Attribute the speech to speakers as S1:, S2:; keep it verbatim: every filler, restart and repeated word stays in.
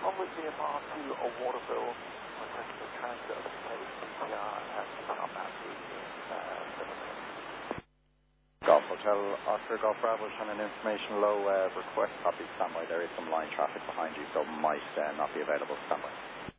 S1: Along with the M R two or Waterville, request for transit of the space C P R at Combat seven.
S2: Golf Hotel, Oscar Golf Bravo, showing an information low, uh, request copy standby. There is some line traffic behind you, so might uh, not be available standby.